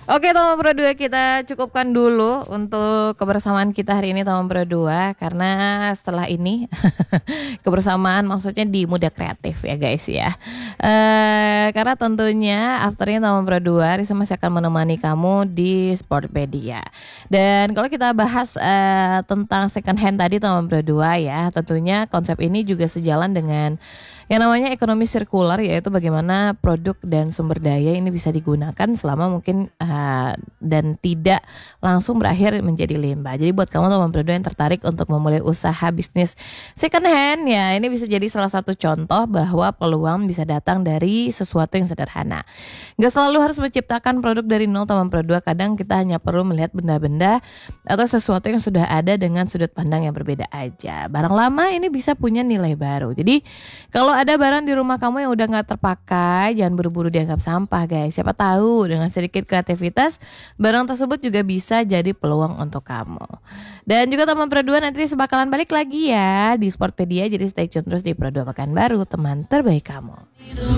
Oke teman berdua, kita cukupkan dulu untuk kebersamaan kita hari ini teman berdua. Karena setelah ini kebersamaan maksudnya di Muda Kreatif ya guys ya. Karena tentunya afternya teman berdua Risa masih akan menemani kamu di Sportpedia. Dan kalau kita bahas tentang second hand tadi teman berdua ya, tentunya konsep ini juga sejalan dengan yang namanya ekonomi sirkular, yaitu bagaimana produk dan sumber daya ini bisa digunakan selama mungkin dan tidak langsung berakhir menjadi limbah. Jadi buat kamu teman berdua yang tertarik untuk memulai usaha bisnis second hand ya, ini bisa jadi salah satu contoh bahwa peluang bisa datang dari sesuatu yang sederhana. Gak selalu harus menciptakan produk dari nol teman berdua. Kadang kita hanya perlu melihat benda-benda atau sesuatu yang sudah ada dengan sudut pandang yang berbeda aja. Barang lama ini bisa punya nilai baru. Jadi kalau ada barang di rumah kamu yang udah gak terpakai, jangan buru-buru dianggap sampah guys. Siapa tahu dengan sedikit kreativitas, barang tersebut juga bisa jadi peluang untuk kamu. Dan juga teman berdua nanti bakalan balik lagi ya di Sportpedia. Jadi stay tune terus di Pro 2 Pekanbaru, teman terbaik kamu.